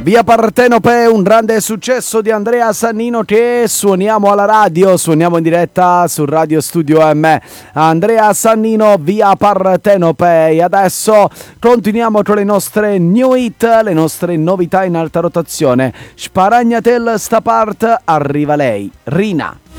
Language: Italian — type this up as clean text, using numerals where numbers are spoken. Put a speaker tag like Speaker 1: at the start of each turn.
Speaker 1: Via Partenope, un grande successo di Andrea Sannino che suoniamo alla radio, suoniamo in diretta su Radio Studio M. Andrea Sannino, Via Partenope. E adesso continuiamo con le nostre new hit, le nostre novità in alta rotazione. Sparagnatel sta part, arriva lei, Rina.